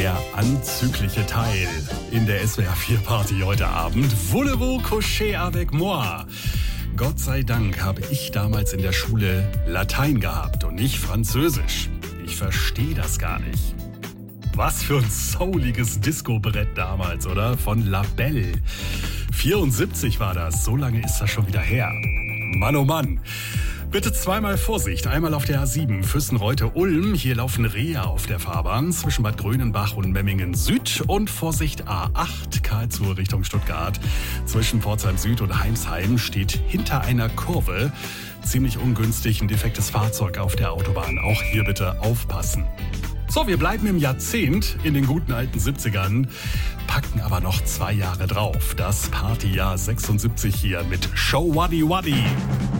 Der anzügliche Teil in der SWR4-Party heute Abend. Voulez-vous coucher avec moi? Gott sei Dank habe ich damals in der Schule Latein gehabt und nicht Französisch. Ich verstehe das gar nicht. Was für ein souliges Disco-Brett damals, oder? Von La Belle. 74 war das, so lange ist das schon wieder her. Mann, oh Mann. Bitte zweimal Vorsicht, einmal auf der A7 Füssen-Reutte-Ulm. Hier laufen Rehe auf der Fahrbahn zwischen Bad Grönenbach und Memmingen Süd. Und Vorsicht A8 Karlsruhe Richtung Stuttgart. Zwischen Pforzheim Süd und Heimsheim steht hinter einer Kurve ziemlich ungünstig ein defektes Fahrzeug auf der Autobahn. Auch hier bitte aufpassen. So, wir bleiben im Jahrzehnt, in den guten alten 70ern, packen aber noch 2 Jahre drauf. Das Partyjahr 76 hier mit Show Waddy Waddy.